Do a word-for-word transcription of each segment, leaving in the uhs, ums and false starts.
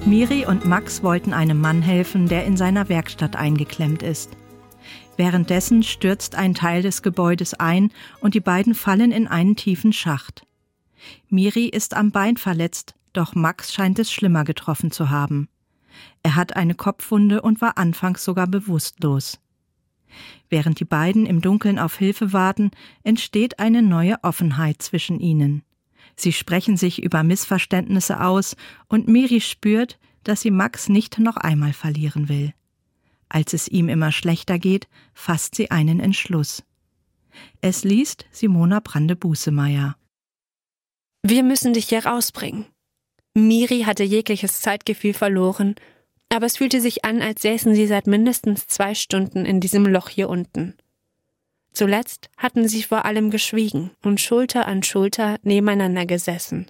Miri und Max wollten einem Mann helfen, der in seiner Werkstatt eingeklemmt ist. Währenddessen stürzt ein Teil des Gebäudes ein und die beiden fallen in einen tiefen Schacht. Miri ist am Bein verletzt, doch Max scheint es schlimmer getroffen zu haben. Er hat eine Kopfwunde und war anfangs sogar bewusstlos. Während die beiden im Dunkeln auf Hilfe warten, entsteht eine neue Offenheit zwischen ihnen. Sie sprechen sich über Missverständnisse aus und Miri spürt, dass sie Max nicht noch einmal verlieren will. Als es ihm immer schlechter geht, fasst sie einen Entschluss. Es liest Simona Brande-Busemeyer. Wir müssen dich hier rausbringen. Miri hatte jegliches Zeitgefühl verloren, aber es fühlte sich an, als säßen sie seit mindestens zwei Stunden in diesem Loch hier unten. Zuletzt hatten sie vor allem geschwiegen und Schulter an Schulter nebeneinander gesessen.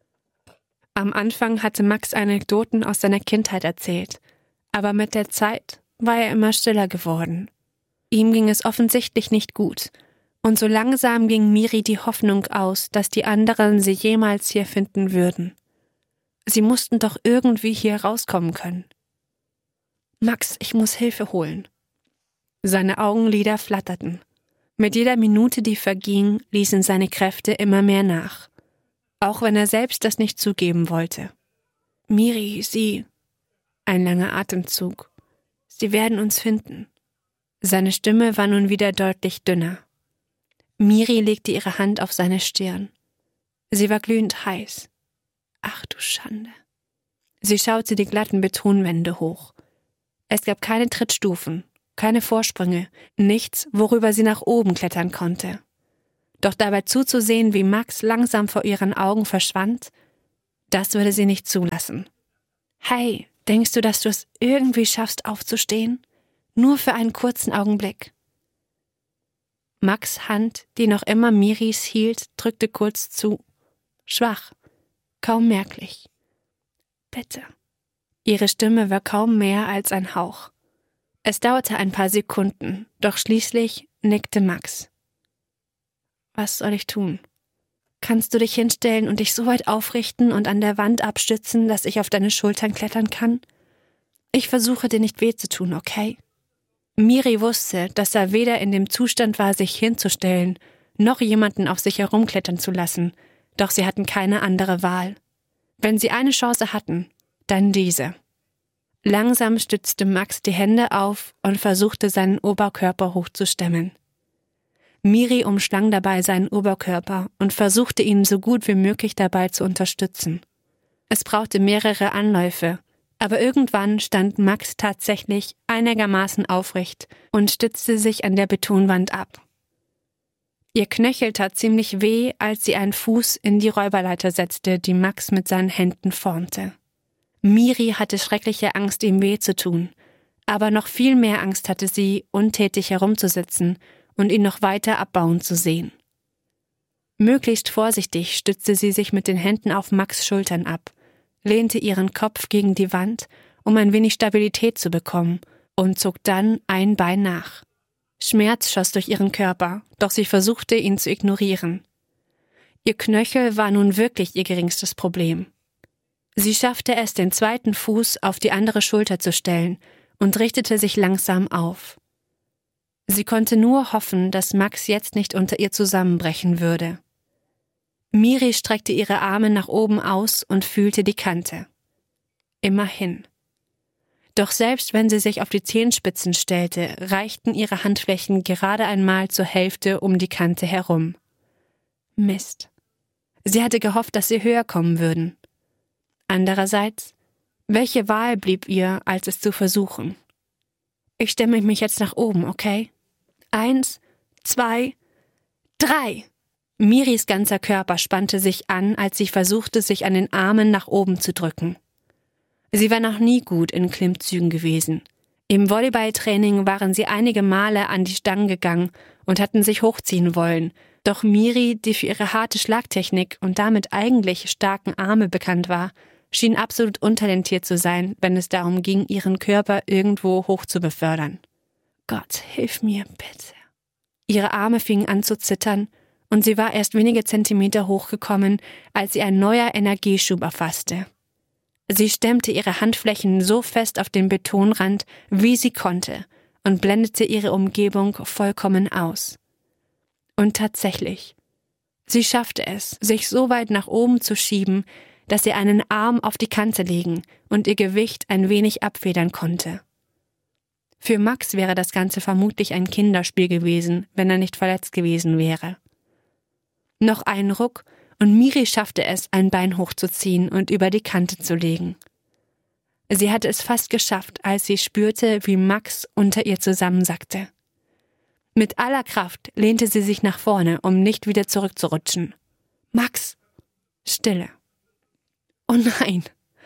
Am Anfang hatte Max Anekdoten aus seiner Kindheit erzählt, aber mit der Zeit war er immer stiller geworden. Ihm ging es offensichtlich nicht gut, und so langsam ging Miri die Hoffnung aus, dass die anderen sie jemals hier finden würden. Sie mussten doch irgendwie hier rauskommen können. »Max, ich muss Hilfe holen.« Seine Augenlider flatterten. Mit jeder Minute, die verging, ließen seine Kräfte immer mehr nach. Auch wenn er selbst das nicht zugeben wollte. »Miri, Sie...« Ein langer Atemzug. »Sie werden uns finden.« Seine Stimme war nun wieder deutlich dünner. Miri legte ihre Hand auf seine Stirn. Sie war glühend heiß. Ach du Schande. Sie schaute die glatten Betonwände hoch. Es gab keine Trittstufen, keine Vorsprünge, nichts, worüber sie nach oben klettern konnte. Doch dabei zuzusehen, wie Max langsam vor ihren Augen verschwand, das würde sie nicht zulassen. »Hey, denkst du, dass du es irgendwie schaffst, aufzustehen? Nur für einen kurzen Augenblick.« Max' Hand, die noch immer Miris hielt, drückte kurz zu. Schwach, kaum merklich. »Bitte.« Ihre Stimme war kaum mehr als ein Hauch. Es dauerte ein paar Sekunden, doch schließlich nickte Max. »Was soll ich tun? Kannst du dich hinstellen und dich so weit aufrichten und an der Wand abstützen, dass ich auf deine Schultern klettern kann? Ich versuche dir nicht weh zu tun, okay?« Miri wusste, dass er weder in dem Zustand war, sich hinzustellen, noch jemanden auf sich herumklettern zu lassen, doch sie hatten keine andere Wahl. Wenn sie eine Chance hatten, dann diese. Langsam stützte Max die Hände auf und versuchte, seinen Oberkörper hochzustemmen. Miri umschlang dabei seinen Oberkörper und versuchte ihn so gut wie möglich dabei zu unterstützen. Es brauchte mehrere Anläufe, aber irgendwann stand Max tatsächlich einigermaßen aufrecht und stützte sich an der Betonwand ab. Ihr Knöchel tat ziemlich weh, als sie einen Fuß in die Räuberleiter setzte, die Max mit seinen Händen formte. Miri hatte schreckliche Angst, ihm weh zu tun, aber noch viel mehr Angst hatte sie, untätig herumzusitzen und ihn noch weiter abbauen zu sehen. Möglichst vorsichtig stützte sie sich mit den Händen auf Max' Schultern ab, lehnte ihren Kopf gegen die Wand, um ein wenig Stabilität zu bekommen, und zog dann ein Bein nach. Schmerz schoss durch ihren Körper, doch sie versuchte, ihn zu ignorieren. Ihr Knöchel war nun wirklich ihr geringstes Problem. Sie schaffte es, den zweiten Fuß auf die andere Schulter zu stellen und richtete sich langsam auf. Sie konnte nur hoffen, dass Max jetzt nicht unter ihr zusammenbrechen würde. Miri streckte ihre Arme nach oben aus und fühlte die Kante. Immerhin. Doch selbst wenn sie sich auf die Zehenspitzen stellte, reichten ihre Handflächen gerade einmal zur Hälfte um die Kante herum. Mist. Sie hatte gehofft, dass sie höher kommen würden. Andererseits, welche Wahl blieb ihr, als es zu versuchen? Ich stemme mich jetzt nach oben, okay? Eins, zwei, drei! Miris ganzer Körper spannte sich an, als sie versuchte, sich an den Armen nach oben zu drücken. Sie war noch nie gut in Klimmzügen gewesen. Im Volleyballtraining waren sie einige Male an die Stangen gegangen und hatten sich hochziehen wollen, doch Miri, die für ihre harte Schlagtechnik und damit eigentlich starken Arme bekannt war, schien absolut untalentiert zu sein, wenn es darum ging, ihren Körper irgendwo hoch zu befördern. Gott, hilf mir, bitte. Ihre Arme fingen an zu zittern, und sie war erst wenige Zentimeter hochgekommen, als sie ein neuer Energieschub erfasste. Sie stemmte ihre Handflächen so fest auf den Betonrand, wie sie konnte, und blendete ihre Umgebung vollkommen aus. Und tatsächlich, sie schaffte es, sich so weit nach oben zu schieben, dass sie einen Arm auf die Kante legen und ihr Gewicht ein wenig abfedern konnte. Für Max wäre das Ganze vermutlich ein Kinderspiel gewesen, wenn er nicht verletzt gewesen wäre. Noch ein Ruck, und Miri schaffte es, ein Bein hochzuziehen und über die Kante zu legen. Sie hatte es fast geschafft, als sie spürte, wie Max unter ihr zusammensackte. Mit aller Kraft lehnte sie sich nach vorne, um nicht wieder zurückzurutschen. »Max!« Stille. »Oh nein!«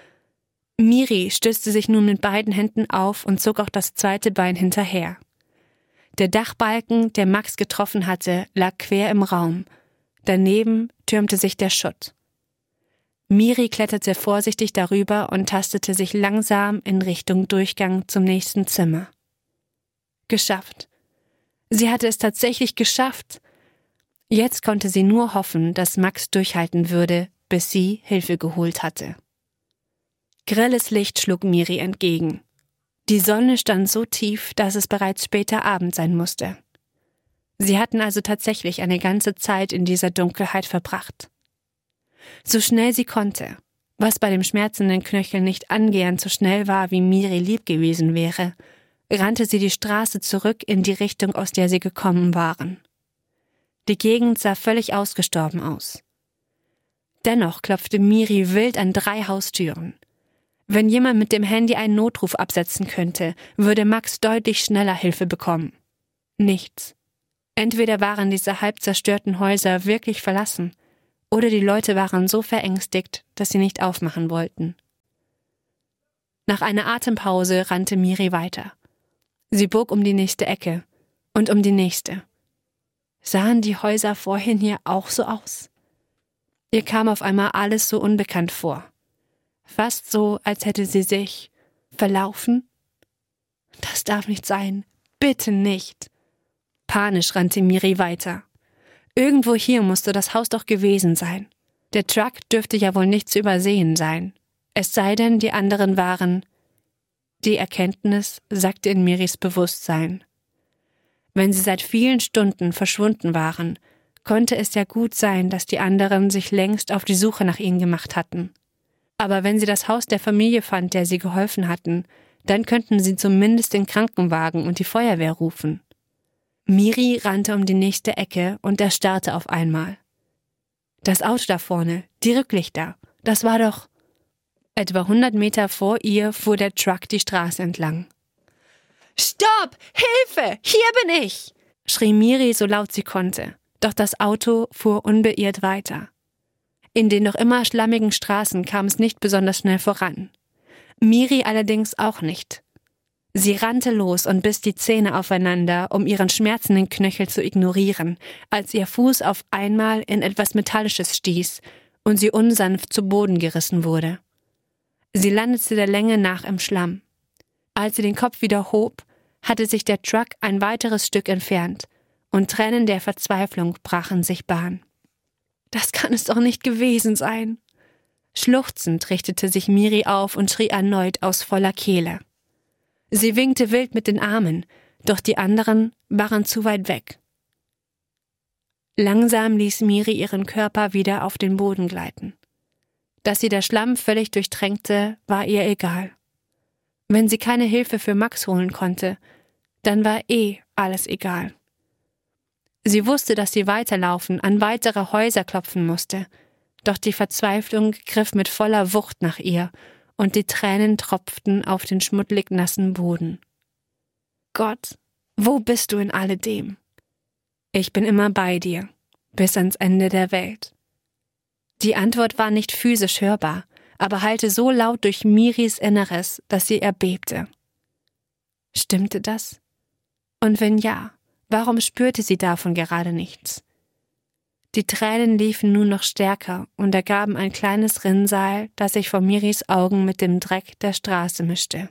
Miri stützte sich nun mit beiden Händen auf und zog auch das zweite Bein hinterher. Der Dachbalken, der Max getroffen hatte, lag quer im Raum. Daneben türmte sich der Schutt. Miri kletterte vorsichtig darüber und tastete sich langsam in Richtung Durchgang zum nächsten Zimmer. Geschafft. Sie hatte es tatsächlich geschafft. Jetzt konnte sie nur hoffen, dass Max durchhalten würde, bis sie Hilfe geholt hatte. Grelles Licht schlug Miri entgegen. Die Sonne stand so tief, dass es bereits später Abend sein musste. Sie hatten also tatsächlich eine ganze Zeit in dieser Dunkelheit verbracht. So schnell sie konnte, was bei dem schmerzenden Knöchel nicht annähernd so schnell war, wie Miri lieb gewesen wäre, rannte sie die Straße zurück in die Richtung, aus der sie gekommen waren. Die Gegend sah völlig ausgestorben aus. Dennoch klopfte Miri wild an drei Haustüren. Wenn jemand mit dem Handy einen Notruf absetzen könnte, würde Max deutlich schneller Hilfe bekommen. Nichts. Entweder waren diese halb zerstörten Häuser wirklich verlassen, oder die Leute waren so verängstigt, dass sie nicht aufmachen wollten. Nach einer Atempause rannte Miri weiter. Sie bog um die nächste Ecke und um die nächste. Sahen die Häuser vorhin hier auch so aus? Ihr kam auf einmal alles so unbekannt vor. Fast so, als hätte sie sich verlaufen. Das darf nicht sein. Bitte nicht. Panisch rannte Miri weiter. Irgendwo hier musste das Haus doch gewesen sein. Der Truck dürfte ja wohl nicht zu übersehen sein. Es sei denn, die anderen waren... Die Erkenntnis sackte in Miris Bewusstsein. Wenn sie seit vielen Stunden verschwunden waren, konnte es ja gut sein, dass die anderen sich längst auf die Suche nach ihnen gemacht hatten. Aber wenn sie das Haus der Familie fand, der sie geholfen hatten, dann könnten sie zumindest den Krankenwagen und die Feuerwehr rufen. Miri rannte um die nächste Ecke und erstarrte auf einmal. Das Auto da vorne, die Rücklichter, das war doch... Etwa hundert Meter vor ihr fuhr der Truck die Straße entlang. »Stopp! Hilfe! Hier bin ich!« schrie Miri so laut sie konnte, doch das Auto fuhr unbeirrt weiter. In den noch immer schlammigen Straßen kam es nicht besonders schnell voran. Miri allerdings auch nicht. Sie rannte los und biss die Zähne aufeinander, um ihren schmerzenden Knöchel zu ignorieren, als ihr Fuß auf einmal in etwas Metallisches stieß und sie unsanft zu Boden gerissen wurde. Sie landete der Länge nach im Schlamm. Als sie den Kopf wieder hob, hatte sich der Truck ein weiteres Stück entfernt und Tränen der Verzweiflung brachen sich Bahn. Das kann es doch nicht gewesen sein. Schluchzend richtete sich Miri auf und schrie erneut aus voller Kehle. Sie winkte wild mit den Armen, doch die anderen waren zu weit weg. Langsam ließ Miri ihren Körper wieder auf den Boden gleiten. Dass sie der Schlamm völlig durchtränkte, war ihr egal. Wenn sie keine Hilfe für Max holen konnte, dann war eh alles egal. Sie wusste, dass sie weiterlaufen, an weitere Häuser klopfen musste, doch die Verzweiflung griff mit voller Wucht nach ihr und die Tränen tropften auf den schmuddelig nassen Boden. Gott, wo bist du in alledem? Ich bin immer bei dir, bis ans Ende der Welt. Die Antwort war nicht physisch hörbar, aber hallte so laut durch Miris Inneres, dass sie erbebte. Stimmte das? Und wenn ja, warum spürte sie davon gerade nichts? Die Tränen liefen nun noch stärker und ergaben ein kleines Rinnsal, das sich vor Miris Augen mit dem Dreck der Straße mischte.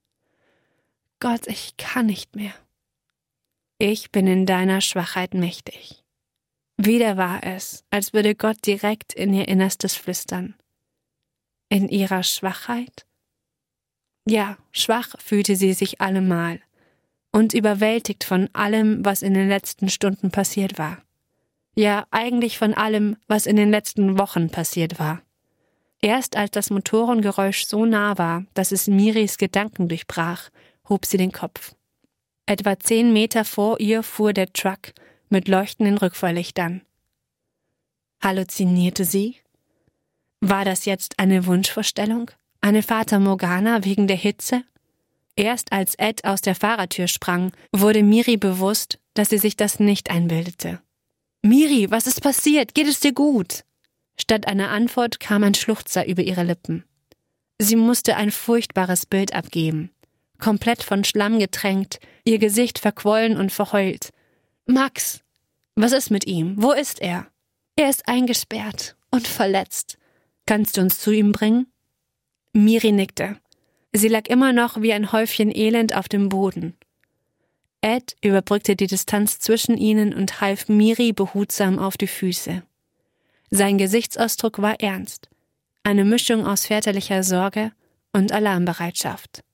Gott, ich kann nicht mehr. Ich bin in deiner Schwachheit mächtig. Wieder war es, als würde Gott direkt in ihr Innerstes flüstern. In ihrer Schwachheit? Ja, schwach fühlte sie sich allemal und überwältigt von allem, was in den letzten Stunden passiert war. Ja, eigentlich von allem, was in den letzten Wochen passiert war. Erst als das Motorengeräusch so nah war, dass es Miris Gedanken durchbrach, hob sie den Kopf. Etwa zehn Meter vor ihr fuhr der Truck mit leuchtenden Rückfahrlichtern. Halluzinierte sie? War das jetzt eine Wunschvorstellung? Eine Fata Morgana wegen der Hitze? Erst als Ed aus der Fahrertür sprang, wurde Miri bewusst, dass sie sich das nicht einbildete. »Miri, was ist passiert? Geht es dir gut?« Statt einer Antwort kam ein Schluchzer über ihre Lippen. Sie musste ein furchtbares Bild abgeben. Komplett von Schlamm getränkt, ihr Gesicht verquollen und verheult. »Max! Was ist mit ihm? Wo ist er?« »Er ist eingesperrt und verletzt. Kannst du uns zu ihm bringen?« Miri nickte. Sie lag immer noch wie ein Häufchen Elend auf dem Boden. Ed überbrückte die Distanz zwischen ihnen und half Miri behutsam auf die Füße. Sein Gesichtsausdruck war ernst, eine Mischung aus väterlicher Sorge und Alarmbereitschaft.